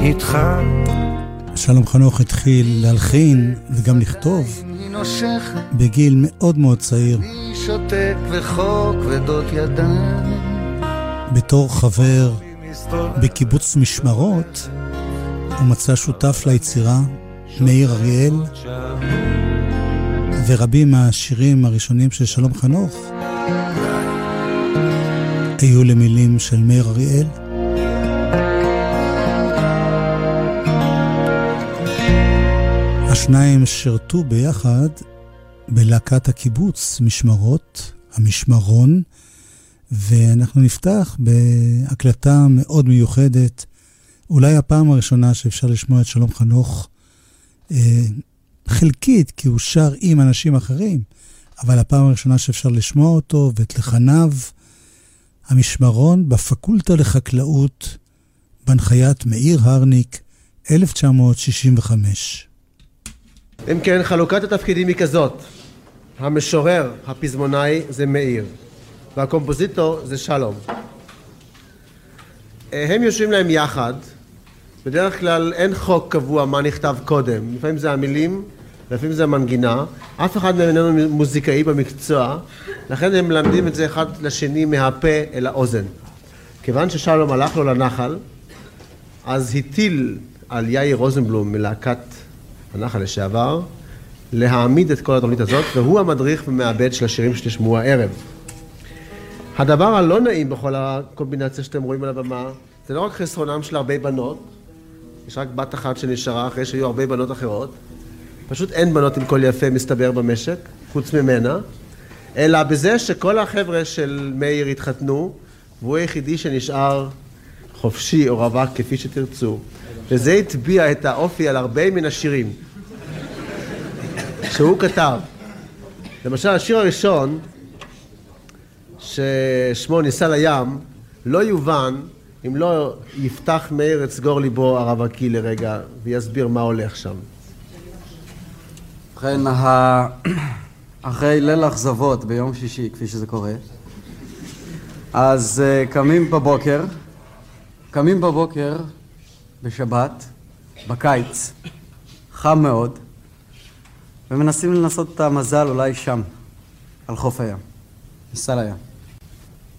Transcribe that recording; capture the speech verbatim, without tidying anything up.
איתך. שלום חנוך התחיל להלחין וגם לכתוב בגיל מאוד מאוד צעיר. אני שותק וחוק ודות ידיים. בתור חבר בקיבוץ משמרות הוא מצא שותף ליצירה מאיר אריאל, ורבים מהשירים הראשונים של שלום חנוך היו למילים של מאיר אריאל. השניים שרתו ביחד בלהקת הקיבוץ משמרות, המשמרון, ואנחנו נפתח בהקלטה מאוד מיוחדת, אולי הפעם הראשונה שאפשר לשמוע את שלום חנוך אה, חלקית, כי הוא שר עם אנשים אחרים, אבל הפעם הראשונה שאפשר לשמוע אותו ואת לחניו, המשמרון בפקולטה לחקלאות, בהנחיית מאיר הרניק, אלף תשע מאות שישים וחמש. אם כן, חלוקת התפקידים היא כזאת: המשורר, הפזמונאי, זה מאיר, והקומפוזיטור זה שלום. הם יושבים להם יחד. בדרך כלל אין חוק קבוע מה נכתב קודם, לפעמים זה המילים, לפעמים זה המנגינה. אף אחד מהם איננו מוזיקאי במקצוע, לכן הם מלמדים את זה אחד לשני מהפה אל האוזן. כיוון ששלום הלך לו לנחל, אז הטיל על יאיר רוזנבלום מלהקת הנחל לשעבר להעמיד את כל התוכנית הזאת, והוא המדריך ומעבד של השירים שתשמעו הערב. הדבר הלא נעים בכל הקומבינציה שאתם רואים על הבמה, זה לא רק חסרונם של הרבה בנות, יש רק בת אחת שנשארה אחרי שהיו הרבה בנות אחרות, פשוט אין בנות עם קול יפה מסתבר במשק, חוץ ממנה, אלא בזה שכל החבר'ה של מאיר התחתנו, והוא היחידי שנשאר חופשי או רווק כפי שתרצו, וזה הטביע את האופי על הרבה מן השירים שהוא כתב. למשל, השיר הראשון, ששמו ניסה לים, לא יובן אם לא יפתח מאיר את סגור ליבו הרווקי לרגע ויסביר מה הולך שם. ובכן, אחרי ליל אכזבות ביום שישי, כפי שזה קורה, אז קמים בבוקר, קמים בבוקר בשבת, בקיץ, חם מאוד, ומנסים לנסות את המזל אולי שם, על חוף הים, ניסה לים.